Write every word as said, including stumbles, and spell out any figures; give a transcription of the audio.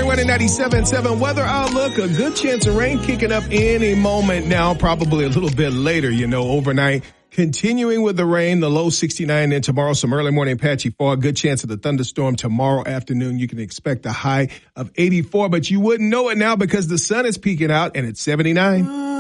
Weather ninety-seven point seven weather outlook. A good chance of rain kicking up any moment now, probably a little bit later, you know, overnight. Continuing with the rain, the low sixty-nine, and tomorrow some early morning patchy fog. Good chance of the thunderstorm tomorrow afternoon. You can expect a high of eighty-four, but you wouldn't know it now because the sun is peeking out and it's seventy-nine.